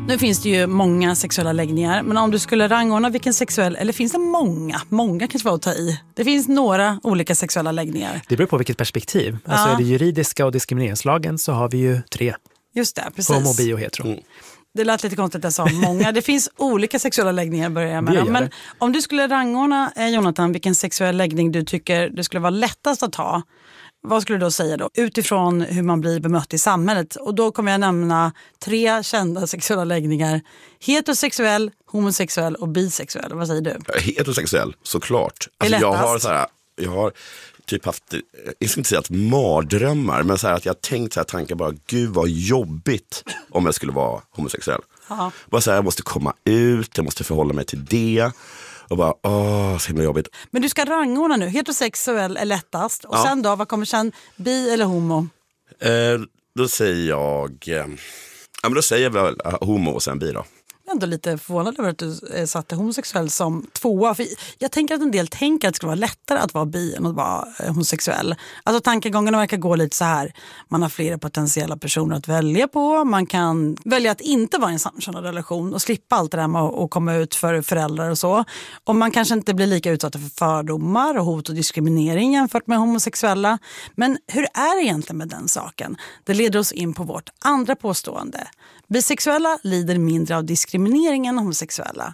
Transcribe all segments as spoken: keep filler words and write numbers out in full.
Nu finns det ju många sexuella läggningar, men om du skulle rangordna vilken sexuell, eller finns det många? Många kanske var att ta i. Det finns några olika sexuella läggningar. Det beror på vilket perspektiv. Alltså Ja. är det juridiska och diskrimineringslagen så har vi ju tre. Just det, precis. Homo, bi och hetero. Mm. Det lät lite konstigt att jag sa många. Det finns olika sexuella läggningar börjar jag med. Det gör Men det. om du skulle rangordna, eh, Jonathan, vilken sexuell läggning du tycker det skulle vara lättast att ta, vad skulle du då säga då? Utifrån hur man blir bemött i samhället. Och då kommer jag nämna tre kända sexuella läggningar. Heterosexuell, homosexuell och bisexuell. Vad säger du? Heterosexuell, såklart. Det är Alltså, jag lättast. har så här, jag har typ haft, jag ska inte säga att mardrömmar, men så här att jag har tänkt så här tankar bara, gud vad jobbigt om jag skulle vara homosexuell. Ja. Bara så här, jag måste komma ut, jag måste förhålla mig till det. Och bara, åh, så himla jobbigt. Men du ska rangordna nu. Heterosexuell är lättast. Och Ja. sen då, vad kommer sen? Bi eller homo? Eh, då säger jag, eh, ja men då säger jag väl eh, homo och sen bi då. Jag är ändå lite förvånad över att du eh, satte homosexuell som tvåa. För jag tänker att en del tänker att det skulle vara lättare att vara bi än att vara eh, homosexuell. Alltså tankegångarna verkar gå lite så här. Man har flera potentiella personer att välja på. Man kan välja att inte vara i en samkönad relation och slippa allt det där med att att komma ut för föräldrar och så. Och man kanske inte blir lika utsatta för fördomar och hot och diskriminering jämfört med homosexuella. Men hur är det egentligen med den saken? Det leder oss in på vårt andra påstående. Bisexuella lider mindre av diskriminering än homosexuella.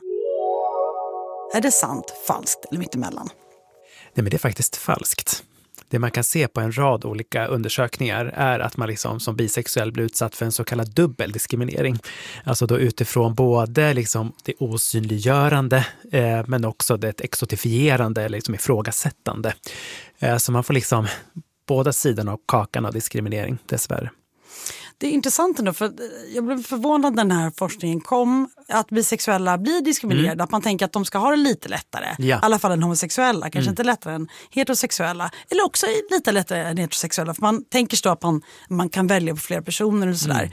Är det sant, falskt eller mittemellan? Nej, men det är faktiskt falskt. Det man kan se på en rad olika undersökningar är att man liksom som bisexuell blir utsatt för en så kallad dubbel diskriminering. Alltså då utifrån både liksom det osynliggörande eh, men också det exotifierande eller liksom ifrågasättande. Eh, så man får liksom båda sidorna av kakan av diskriminering, dessvärre. Det är intressant ändå, för jag blev förvånad när den här forskningen kom, att bisexuella blir diskriminerade, mm. att man tänker att de ska ha det lite lättare, ja. i alla fall än homosexuella, kanske mm. inte lättare än heterosexuella, eller också lite lättare än heterosexuella, för man tänker så att man, man kan välja på flera personer och sådär. Mm.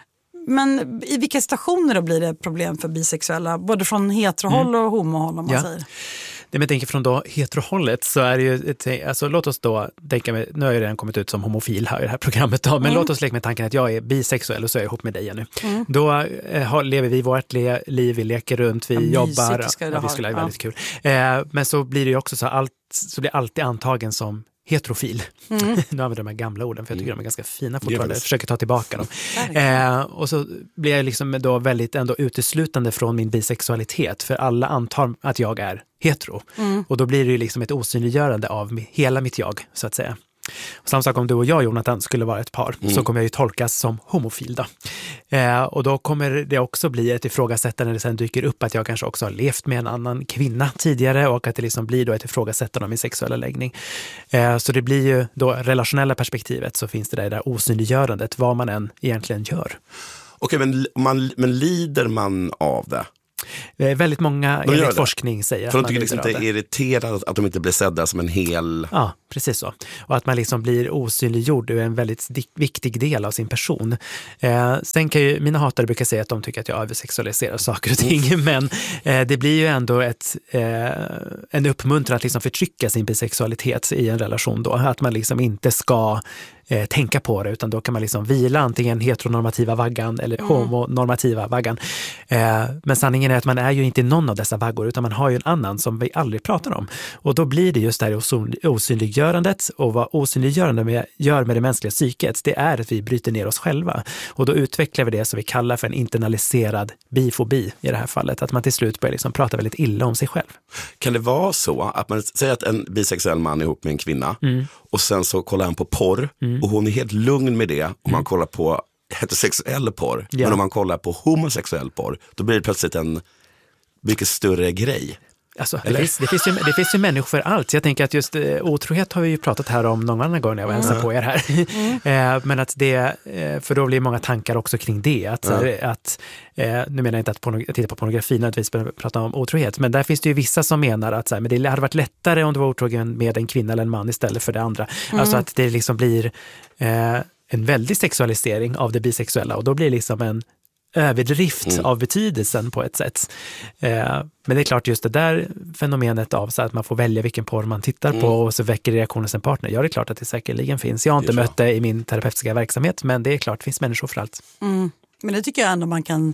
Men i vilka stationer då blir det problem för bisexuella, både från heterohåll mm. och homohåll om man ja. säger? Det men tänker från då heterohållet så är det ju, ett, alltså låt oss då tänka med, nu har jag redan kommit ut som homofil här i det här programmet då, men mm. låt oss leka med tanken att jag är bisexuell och så är jag ihop med dig nu. Mm. Då eh, har, lever vi vårt le, liv, vi leker runt, vi ja, jobbar, mysigt, ja, vi skulle ha ja. väldigt kul. Eh, men så blir det ju också så allt, så blir alltid antagen som heterofil. Mm. Nu använder jag de här gamla orden för jag tycker mm. de är ganska fina fortfarande. Jag försöker ta tillbaka dem. Eh, och så blir jag liksom då väldigt ändå uteslutande från min bisexualitet, för alla antar att jag är hetero. Mm. Och då blir det ju liksom ett osynliggörande av hela mitt jag, så att säga. Och samma sak om du och jag, Jonathan, skulle vara ett par, mm. så kommer jag ju tolkas som homofil då. Eh, och då kommer det också bli ett ifrågasättande när det sen dyker upp att jag kanske också har levt med en annan kvinna tidigare och att det liksom blir då ett ifrågasättande av min sexuella läggning. Eh, så det blir ju då relationella perspektivet, så finns det där, där osynliggörandet, vad man än egentligen gör. Okej, men, man, men lider man av det? Eh, väldigt många enligt forskning säger för att de tycker liksom lider inte av det. är irriterade att de inte blir sedda som en hel... Ja, precis så. Och att man liksom blir osynliggjord är en väldigt di- viktig del av sin person. Eh, sen kan ju, mina hatare brukar säga att de tycker att jag översexualiserar saker och ting, mm. men eh, det blir ju ändå ett, eh, en uppmuntran att liksom förtrycka sin bisexualitet i en relation då. Att man liksom inte ska Eh, tänka på det, utan då kan man liksom vila antingen heteronormativa vaggan eller mm. homonormativa vaggan. Eh, men sanningen är att man är ju inte någon av dessa vaggor, utan man har ju en annan som vi aldrig pratar om. Och då blir det just det här osyn- osynliggörandet, och vad osynliggörande med, gör med det mänskliga psyket, det är att vi bryter ner oss själva. Och då utvecklar vi det som vi kallar för en internaliserad bifobi i det här fallet, att man till slut börjar liksom prata väldigt illa om sig själv. Kan det vara så att man säger att en bisexuell man är ihop med en kvinna mm. och sen så kollar han på porr mm. och hon är helt lugn med det om mm. man kollar på heterosexuell porr. Ja. Men om man kollar på homosexuell porr, då blir det plötsligt en mycket större grej. Alltså, det, finns, det, finns ju, det finns ju människor för allt. Jag tänker att just eh, otrohet har vi ju pratat här om någon annan gång när jag var mm. hälsade på er här. Mm. eh, men att det, eh, för då blir många tankar också kring det. Att, mm. här, att, eh, nu menar jag inte att pornog- titta på pornografi när vi pratar om otrohet. Men där finns det ju vissa som menar att så här, men det hade varit lättare om du var otrogen med en kvinna eller en man istället för det andra. Mm. Alltså att det liksom blir eh, en väldig sexualisering av det bisexuella. Och då blir det liksom en överdrift mm. av betydelsen på ett sätt. Eh, men det är klart just det där fenomenet av så att man får välja vilken porr man tittar mm. på och så väcker reaktion hos en partner. Ja, det är klart att det säkerligen finns. Jag har inte det mött det i min terapeutiska verksamhet, men det är klart, det finns människor för allt. Mm. Men det tycker jag ändå man kan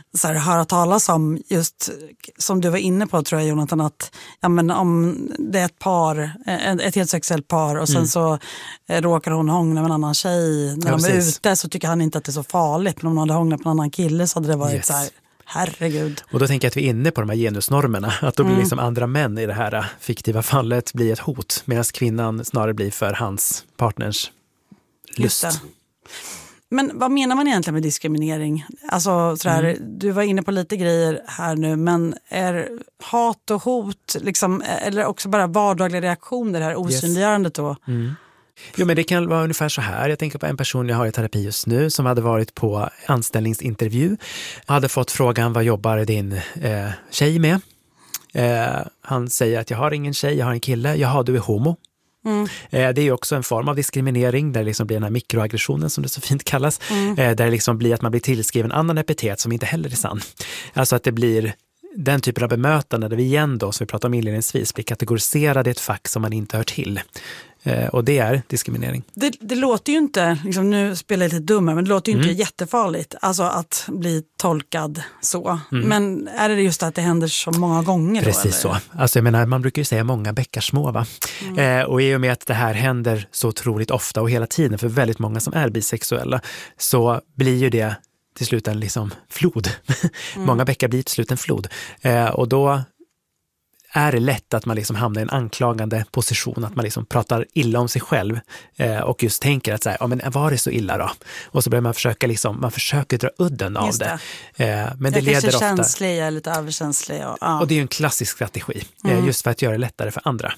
så här, höra talas om just som du var inne på, tror jag, Jonathan, att ja, men om det är ett par, ett helt sexuellt par och sen mm. så eh, råkar hon hångla med en annan tjej när ja, de är precis. ute, så tycker han inte att det är så farligt, men om hon hade hånglat med en annan kille så hade det varit yes. så här, herregud. Och då tänker jag att vi är inne på de här genusnormerna, att då blir mm. liksom andra män i det här fiktiva fallet blir ett hot, medan kvinnan snarare blir för hans partners lust. Men vad menar man egentligen med diskriminering? Alltså, sådär, mm. du var inne på lite grejer här nu, men är hat och hot liksom, eller också bara vardagliga reaktioner, det här osynliggörandet då? Yes. Mm. Jo, men det kan vara ungefär så här. Jag tänker på en person jag har i terapi just nu som hade varit på anställningsintervju och hade fått frågan, vad jobbar din eh, tjej med? Eh, han säger att jag har ingen tjej, jag har en kille. Jaha, du är homo. Mm. Eh, det är ju också en form av diskriminering där det liksom blir den här mikroaggressionen som det så fint kallas. Mm. Eh, där det liksom blir att man blir tillskriven annan epitet som inte heller är sann. Alltså att det blir den typen av bemötande där vi igen då, som vi pratade om inledningsvis, blir kategoriserade i ett fack som man inte hör till. Eh, och det är diskriminering. Det, det låter ju inte, liksom, nu spelar jag lite dummare, men det låter ju mm. inte jättefarligt alltså att bli tolkad så. Mm. Men är det just att det händer så många gånger? Precis då, så. Alltså jag menar, man brukar ju säga många bäckar små, va? Mm. Eh, och i och med att det här händer så otroligt ofta och hela tiden för väldigt många som är bisexuella, så blir ju det till slut en liksom flod. Mm. Många bäckar blir till slut en flod. Eh, och då är det lätt att man liksom hamnar i en anklagande position, att man liksom pratar illa om sig själv eh, och just tänker att så här, ja, men var det så illa då? Och så börjar man försöka liksom, man försöker dra udden av det. det. Eh, men det jag leder ofta... känslig, jag är lite överkänslig. Och, ja. och det är ju en klassisk strategi, mm. eh, just för att göra det lättare för andra.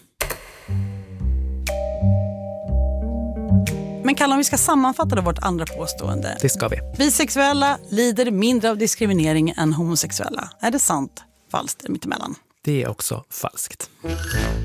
Men Kalle, om vi ska sammanfatta då vårt andra påstående. Det ska vi. Bisexuella lider mindre av diskriminering än homosexuella. Är det sant? Falskt? Mittemellan? Det är också falskt.